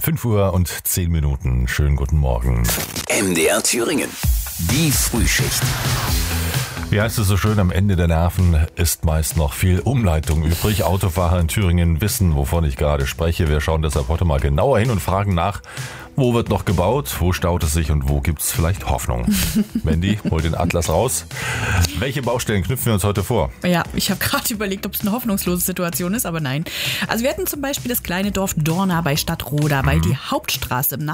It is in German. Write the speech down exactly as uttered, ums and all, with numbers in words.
fünf Uhr und zehn Minuten. Schönen guten Morgen. M D R Thüringen. Die Frühschicht. Wie heißt es so schön, am Ende der Nerven ist meist noch viel Umleitung übrig. Autofahrer in Thüringen wissen, wovon ich gerade spreche. Wir schauen deshalb heute mal genauer hin und fragen nach, wo wird noch gebaut, wo staut es sich und wo gibt es vielleicht Hoffnung? Mandy, hol den Atlas raus. Welche Baustellen knüpfen wir uns heute vor? Ja, ich habe gerade überlegt, ob es eine hoffnungslose Situation ist, aber nein. Also wir hatten zum Beispiel das kleine Dorf Dorna bei Stadtroda, weil die Hauptstraße im